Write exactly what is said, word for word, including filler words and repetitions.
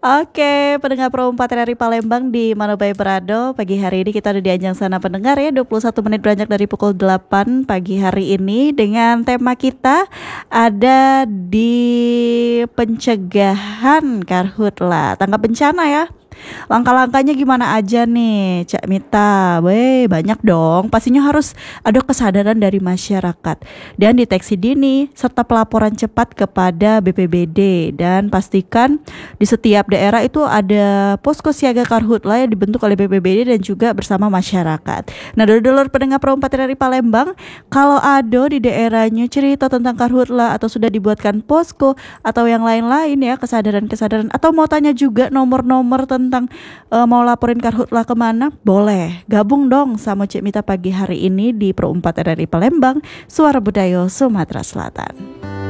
Oke, pendengar Pro empat R R I Palembang di Manobai Berado. Pagi hari ini kita ada di Ajang Sana Pendengar ya, dua puluh satu menit beranjak dari pukul delapan pagi hari ini. Dengan tema kita ada di pencegahan karhutla, tanggap bencana ya. Langkah-langkahnya gimana aja nih Cak Mita? Weh, banyak dong. Pastinya harus ada kesadaran dari masyarakat dan deteksi dini serta pelaporan cepat kepada B P B D. Dan pastikan di setiap daerah itu ada posko siaga karhutla yang dibentuk oleh B P B D dan juga bersama masyarakat. Nah, dulur-dulur pendengar Pro empat R R I Palembang, kalau ada di daerahnya cerita tentang karhutla atau sudah dibuatkan posko atau yang lain-lain ya, kesadaran-kesadaran, atau mau tanya juga nomor-nomor tentang tentang uh, mau laporin karhutla kemana, boleh gabung dong sama Cik Mita pagi hari ini di Pro empat R R I Palembang, Suara Budaya Sumatera Selatan.